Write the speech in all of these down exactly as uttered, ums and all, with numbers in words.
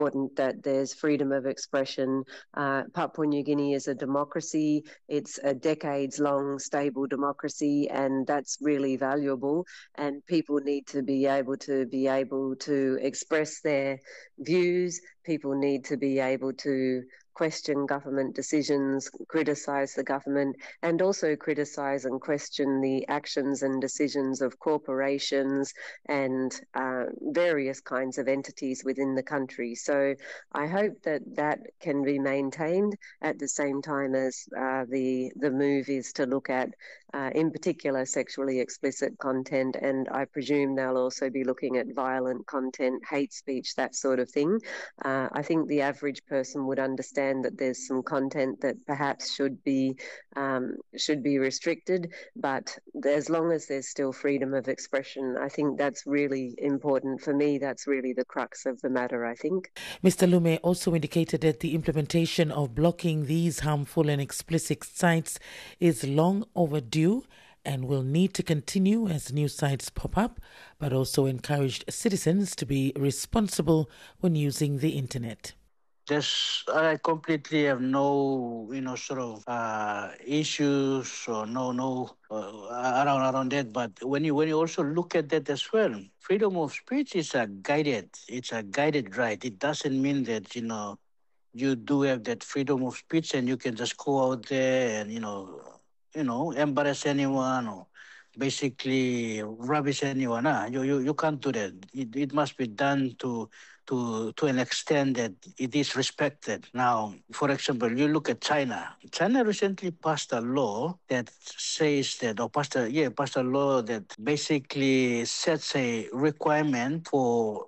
important that there's freedom of expression. Uh, Papua New Guinea is a democracy. It's a decades-long stable democracy, and that's really valuable. And people need to be able to be able to express their views. People need to be able to question government decisions, criticise the government, and also criticise and question the actions and decisions of corporations and uh, various kinds of entities within the country. So I hope that that can be maintained at the same time as uh, the, the move is to look at, uh, in particular, sexually explicit content, and I presume they'll also be looking at violent content, hate speech, that sort of thing. Uh, I think the average person would understand that there's some content that perhaps should be um, should be restricted, but as long as there's still freedom of expression, I think that's really important. For me, that's really the crux of the matter, I think. Mister Lume also indicated that the implementation of blocking these harmful and explicit sites is long overdue and will need to continue as new sites pop up, but also encouraged citizens to be responsible when using the internet. There's, I completely have no, you know, sort of uh, issues or no, no uh, around around that. But when you when you also look at that as well, freedom of speech is a guided, it's a guided right. It doesn't mean that you know you do have that freedom of speech and you can just go out there and you know, you know, embarrass anyone or basically rubbish anyone. Huh? You, you you can't do that. It it must be done to. To, to an extent that it is respected. Now, for example, you look at China. China recently passed a law that says that, or passed a, yeah, passed a law that basically sets a requirement for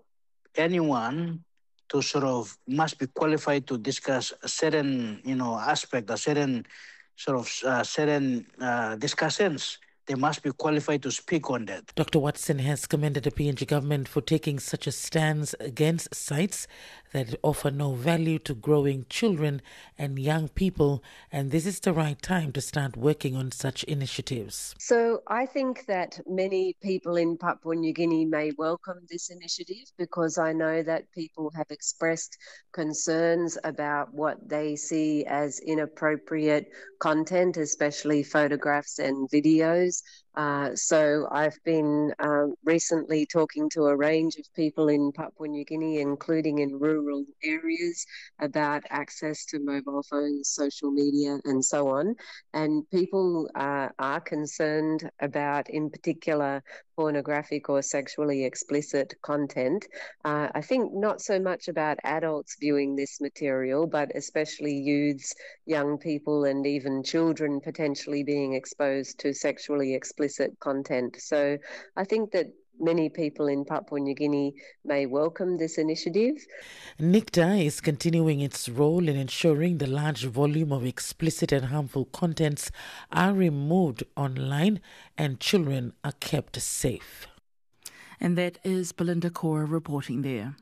anyone to sort of must be qualified to discuss a certain, you know, aspect, a certain sort of uh, certain uh, discussions. They must be qualified to speak on that. Doctor Watson has commended the P N G government for taking such a stance against sites that offer no value to growing children and young people, and this is the right time to start working on such initiatives. So I think that many people in Papua New Guinea may welcome this initiative because I know that people have expressed concerns about what they see as inappropriate content, especially photographs and videos. Uh, so I've been uh, recently talking to a range of people in Papua New Guinea, including in rural areas, about access to mobile phones, social media, and so on. And people uh, are concerned about, in particular, pornographic or sexually explicit content. Uh, I think not so much about adults viewing this material, but especially youths, young people, and even children potentially being exposed to sexually explicit content. So I think that many people in Papua New Guinea may welcome this initiative. NICTA is continuing its role in ensuring the large volume of explicit and harmful contents are removed online and children are kept safe. And that is Belinda Cora reporting there.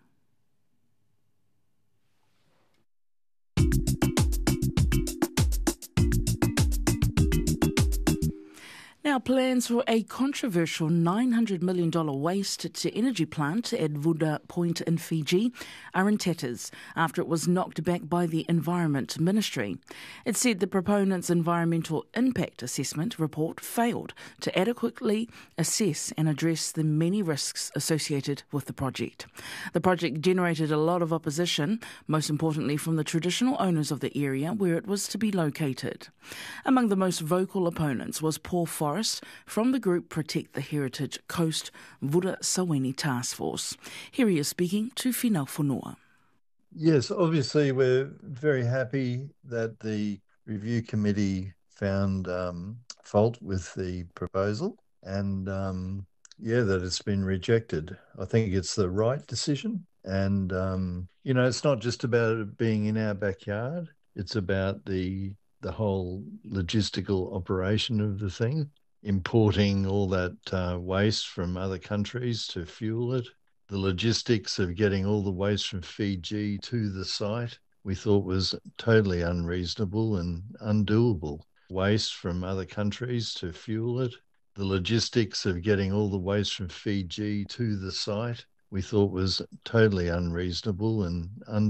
Now, plans for a controversial nine hundred million dollars waste-to-energy plant at Vuda Point in Fiji are in tatters after it was knocked back by the Environment Ministry. It said the proponents' environmental impact assessment report failed to adequately assess and address the many risks associated with the project. The project generated a lot of opposition, most importantly from the traditional owners of the area where it was to be located. Among the most vocal opponents was Paul Forrest from the group Protect the Heritage Coast Vuda Saweni Task Force. Here he is speaking to Finau Fonua. Yes, obviously we're very happy that the review committee found um, fault with the proposal and um, yeah, that it's been rejected. I think it's the right decision and um, you know, it's not just about it being in our backyard, it's about the the whole logistical operation of the thing. Importing all that uh, waste from other countries to fuel it, the logistics of getting all the waste from Fiji to the site, we thought was totally unreasonable and undoable. Waste from other countries to fuel it, the logistics of getting all the waste from Fiji to the site, we thought was totally unreasonable and